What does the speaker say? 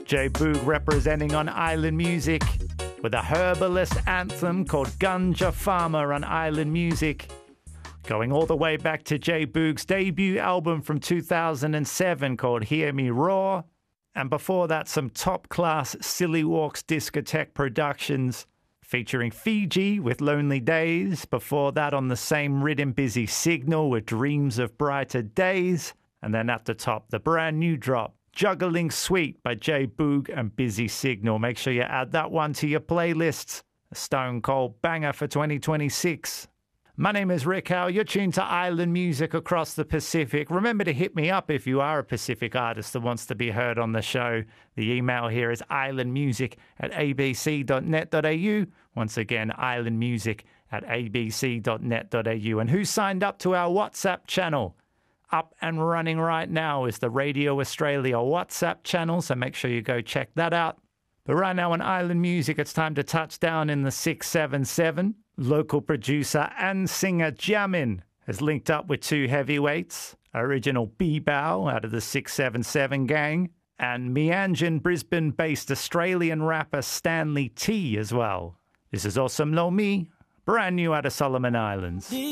Jay Boog representing on Island Music with a herbalist anthem called Ganja Farmer on Island Music. Going all the way back to Jay Boog's debut album from 2007 called Hear Me Roar. And before that, some top-class Silly Walks discotheque productions featuring Fiji with Lonely Days. Before that, on the same rhythm, Busy Signal with Dreams of Brighter Days. And then at the top, the brand new drop, Juggling Sweet by Jay Boog and Busy Signal. Make sure you add that one to your playlists. A stone cold banger for 2026. My name is Rick Howe. You're tuned to Island Music across the Pacific. Remember to hit me up if you are a Pacific artist that wants to be heard on the show. The email here is islandmusic@abc.net.au. Once again, islandmusic@abc.net.au. And who signed up to our WhatsApp channel? Up and running right now is the Radio Australia WhatsApp channel, so make sure you go check that out. But right now on Island Music, it's time to touch down in the 677. Local producer and singer Jamin has linked up with two heavyweights, original B-Bow out of the 677 gang, and Meanjin Brisbane-based Australian rapper Stanley T as well. This is Awesome Lo Me, brand new out of Solomon Islands.